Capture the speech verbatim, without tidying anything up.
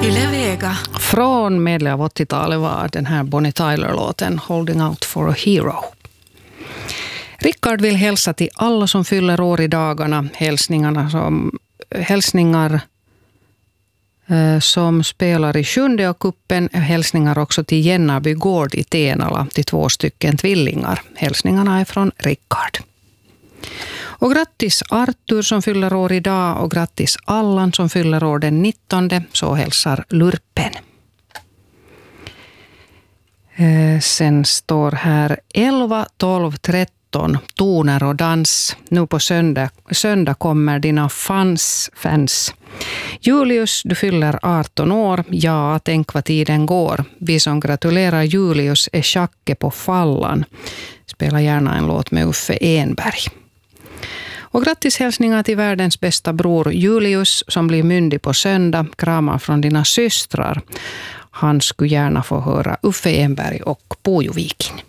Yle Vega. Från medel av åttiotalet var den här Bonnie Tyler-låten Holding Out for a Hero. Rickard vill hälsa till alla som fyller år i dagarna. Hälsningarna som, hälsningar eh, som spelar i sjunde och kuppen. Hälsningar också till Jennaby gård i Tenala, till två stycken tvillingar. Hälsningarna är från Rickard. Och grattis Arthur som fyller år idag och grattis Allan som fyller år den nittonde. Så hälsar Lurpen. Eh, sen står här elva, tolv, tretton toner och dans. Nu på söndag, söndag kommer dina fans, fans. Julius, du fyller arton år. Ja, tänk vad tiden går. Vi som gratulerar Julius är Schacke på Fallan. Spela gärna en låt med Uffe Enberg. Och grattis hälsningar till världens bästa bror Julius som blir myndig på söndag. Kramar från dina systrar. Han skulle gärna få höra Uffe Enberg och Pojo Viking.